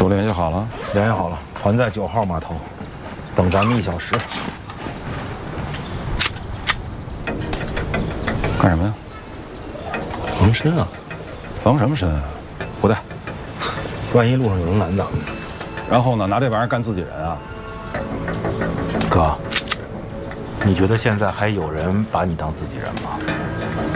都联系好了？ 联系好了，船在9号码头，等咱们1小时。 干什么呀？ 防身啊！ 防什么身啊？不带。 万一路上有人拦咱们， 然后呢？拿这玩意儿干自己人啊？ 哥，你觉得现在还有人把你当自己人吗？